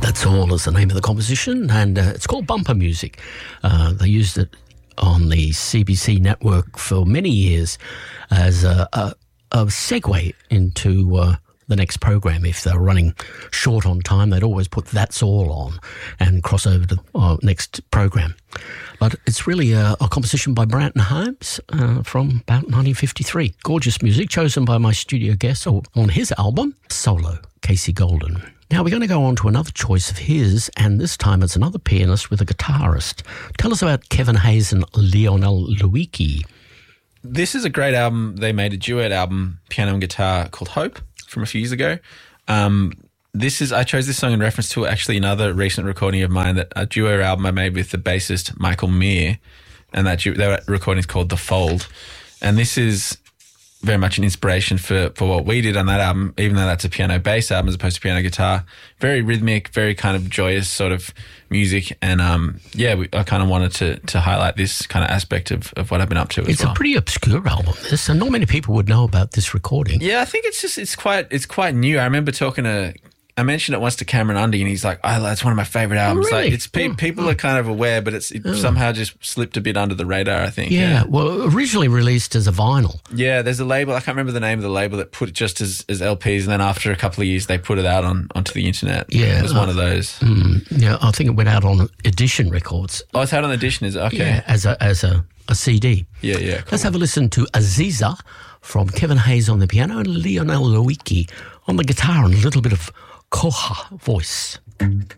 That's All is the name of the composition, and it's called Bumper Music. They used it on the CBC network for many years as a segue into the next program. If they're running short on time, they'd always put That's All on and cross over to the next program. But it's really a composition by Branton Holmes from about 1953. Gorgeous music chosen by my studio guest on his album, Solo, Casey Golden. Now we're going to go on to another choice of his, and this time it's another pianist with a guitarist. Tell us about Kevin Hayes and Lionel Louiki. This is a great album. They made a duet album, piano and guitar, called Hope, from a few years ago. I chose this song in reference to actually another recent recording of mine, that a duo album I made with the bassist Michael Meir, and that recording is called The Fold. And this is very much an inspiration for what we did on that album, even though that's a piano bass album as opposed to piano guitar. Very rhythmic, very kind of joyous sort of music. And I kind of wanted to highlight this kind of aspect of what I've been up to as well. It's a pretty obscure album, this, and not many people would know about this recording. Yeah, I think it's quite new. I remember I mentioned it once to Cameron Undy, and he's like, it's one of my favourite albums. Oh, really? Like, people are kind of aware, but it somehow just slipped a bit under the radar, I think. Yeah, well, originally released as a vinyl. Yeah, there's a label, I can't remember the name of the label, that put it just as LPs, and then after a couple of years they put it out onto the internet. Yeah. It was one of those. Yeah, I think it went out on Edition Records. Oh, it's out on Edition, is it? Okay. Yeah, as a CD. Yeah, cool. Let's have a listen to Aziza from Kevin Hayes on the piano and Lionel Louiki on the guitar and a little bit of Koha voice.